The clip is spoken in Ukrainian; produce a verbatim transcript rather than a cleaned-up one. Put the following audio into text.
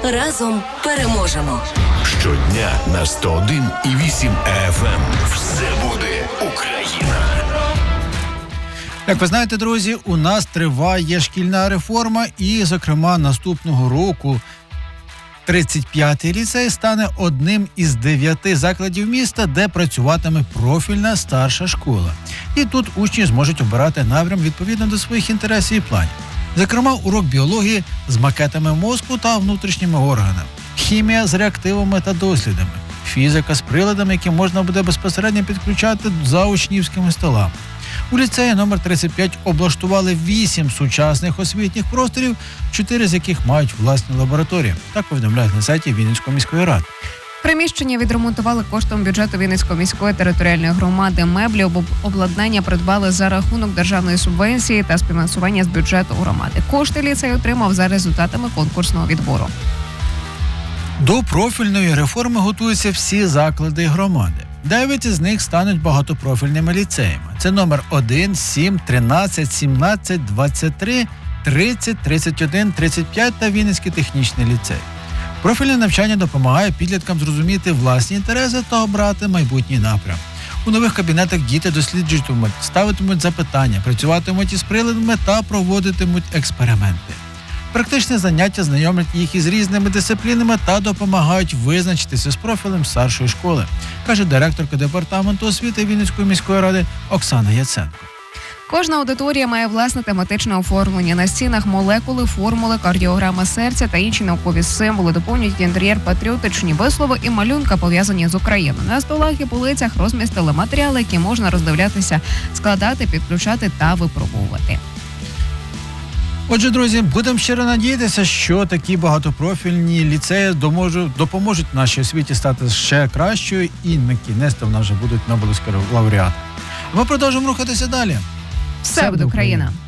Разом переможемо. Щодня на сто один і вісім еф ем. Все буде Україна. Як ви знаєте, друзі, у нас триває шкільна реформа і, зокрема, наступного року тридцять п'ятий ліцей стане одним із дев'яти закладів міста, де працюватиме профільна старша школа. І тут учні зможуть обирати напрям відповідно до своїх інтересів і планів. Зокрема, урок біології з макетами мозку та внутрішніми органами, хімія з реактивами та дослідами, фізика з приладами, які можна буде безпосередньо підключати за учнівськими столами. У ліцеї номер тридцять п'ять облаштували вісім сучасних освітніх просторів, чотири з яких мають власні лабораторії. Так повідомляють на сайті Вінницької міської ради. Приміщення відремонтували коштом бюджету Вінницької міської територіальної громади. Меблі, обладнання придбали за рахунок державної субвенції та співфінансування з бюджету громади. Кошти ліцей отримав за результатами конкурсного відбору. До профільної реформи готуються всі заклади громади. Дев'ять із них стануть багатопрофільними ліцеями. Це номер один, сім, тринадцять, сімнадцять, двадцять три, тридцять, тридцять один, тридцять п'ять та Вінницький технічний ліцей. Профільне навчання допомагає підліткам зрозуміти власні інтереси та обрати майбутній напрям. У нових кабінетах діти досліджуватимуть, ставитимуть запитання, працюватимуть із приладами та проводитимуть експерименти. Практичні заняття знайомлять їх із різними дисциплінами та допомагають визначитися з профілем старшої школи, каже директорка департаменту освіти Вінницької міської ради Оксана Яценко. Кожна аудиторія має власне тематичне оформлення. На стінах молекули, формули, кардіограма серця та інші наукові символи. Доповнюють інтер'єр патріотичні вислови і малюнка, пов'язані з Україною. На столах і полицях розмістили матеріали, які можна роздивлятися, складати, підключати та випробовувати. Отже, друзі, будемо щиро надіятися, що такі багатопрофільні ліцеї допоможуть нашій освіті стати ще кращою і на кінець вона вже будуть Нобелівські лауреати. Ми продовжимо рухатися далі. Все буде Україна!